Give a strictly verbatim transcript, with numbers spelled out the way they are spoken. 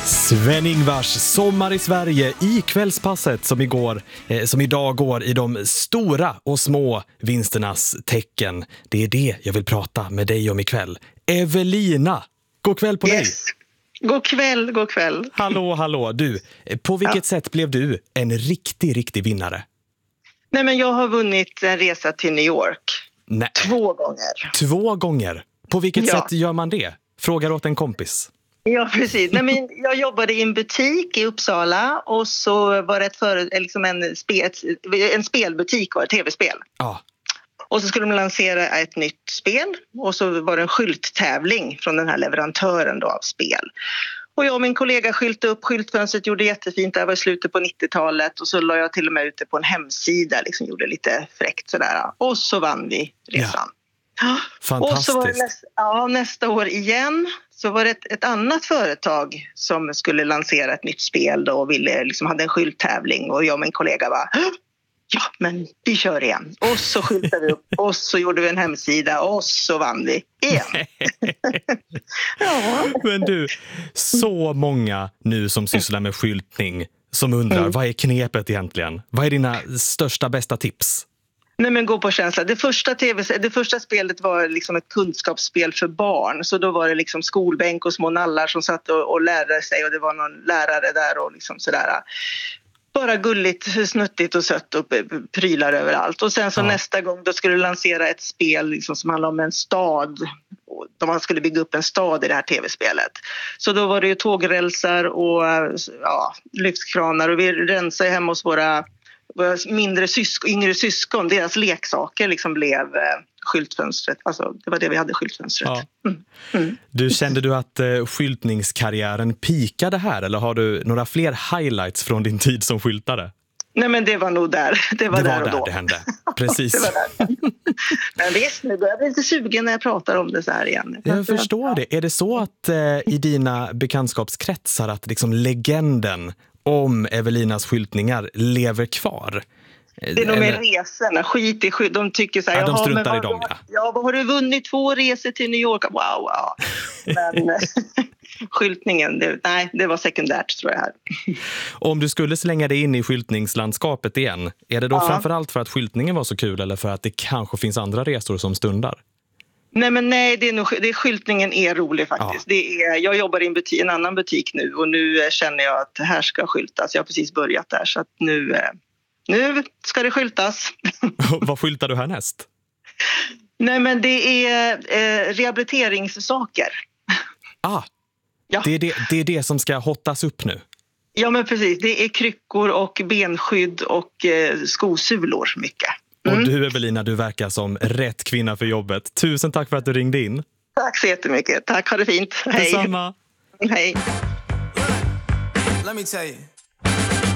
Sven-Ingvars sommar i Sverige i kvällspasset som, igår, eh, som idag går i de stora och små vinsternas tecken. Det är det jag vill prata med dig om ikväll. Evelina, god kväll på yes. dig. God kväll, god kväll. Hallå, hallå. Du, på vilket ja. sätt blev du en riktig, riktig vinnare? Nej, men jag har vunnit en resa till New York. Nej. Två gånger. Två gånger? På vilket ja. sätt gör man det? Frågar åt en kompis. Ja, precis. Nej, men jag jobbade i en butik i Uppsala och så var det ett för, liksom en, spel, en spelbutik, var ett tv-spel. Ja. Och så skulle de lansera ett nytt spel och så var det en skylttävling från den här leverantören då av spel. Och jag och min kollega skyltade upp skyltfönstret, gjorde jättefint, det var i slutet på nittiotalet och så la jag till och med ut det på en hemsida, liksom gjorde lite fräckt sådär. Och så vann vi resan. Ja. Fantastiskt. Och så var det nästa, ja, nästa år igen så var det ett, ett annat företag som skulle lansera ett nytt spel då och ville, liksom, hade en skylttävling och jag och min kollega var ja, men vi kör igen. Och så skyltade vi upp och så gjorde vi en hemsida och så vann vi igen. ja. Men du, så många nu som sysslar med skyltning som undrar, mm. vad är knepet egentligen? Vad är dina största, bästa tips? Nej, men gå på känsla. Det första, T V, det första spelet var liksom ett kunskapsspel för barn. Så då var det liksom skolbänk och små nallar som satt och, och lärde sig. Och det var någon lärare där och liksom sådär. Bara gulligt, snuttigt och sött och prylar överallt. Och sen så ja. nästa gång då skulle du lansera ett spel liksom som handlar om en stad. Man skulle bygga upp en stad i det här tv-spelet. Så då var det ju tågrälsar och ja, lyftkranar. Och vi rensade hemma hos våra... mindre syskon, yngre syskon, deras leksaker liksom blev eh, skyltfönstret. Alltså, det var det vi hade, skyltfönstret. Ja. Mm. Mm. Du, kände du att eh, skyltningskarriären pikade här? Eller har du några fler highlights från din tid som skyltare? Nej, men det var nog där. Det var, det där, var och där då. det hände. Precis. det var där. Men visst, nu börjar jag bli lite sugen när jag pratar om det så här igen. Jag, jag förstår det. Är det så att eh, i dina bekantskapskretsar att liksom legenden om Evelinas skyltningar lever kvar? Det är nog med resorna, skit i skit. De tycker så här, ja, de struntar vad, i dem, ja. Ja, vad har du vunnit? Två resor till New York? Wow, wow. Men skyltningen, det, nej, det var sekundärt tror jag här. Om du skulle slänga dig in i skyltningslandskapet igen, är det då ja. framförallt för att skyltningen var så kul eller för att det kanske finns andra resor som stundar? Nej, men nej, det är nog, det är, skyltningen är rolig faktiskt. Ja. Det är, jag jobbar i en, butik, en annan butik nu och nu känner jag att här ska skyltas. Jag har precis börjat där så att nu, nu ska det skyltas. Vad skyltar du härnäst? Nej, men det är eh, rehabiliteringssaker. Ah, ja. det, är det, det är det som ska hottas upp nu. Ja, men precis. Det är kryckor och benskydd och eh, skosulor mycket. Mm. Och du, Evelina, du verkar som rätt kvinna för jobbet. Tusen tack för att du ringde in. Tack så jättemycket. Tack, ha det fint. Hej. Detsamma. Hej. Let me tell you.